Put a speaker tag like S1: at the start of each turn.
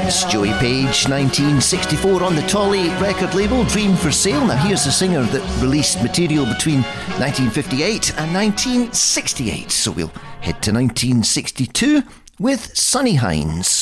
S1: That's Joey Page, 1964 on the Tolly record label, Dream for Sale. Now here's a singer that released material between 1958 and 1968. So we'll head to 1962 with Sonny Hines.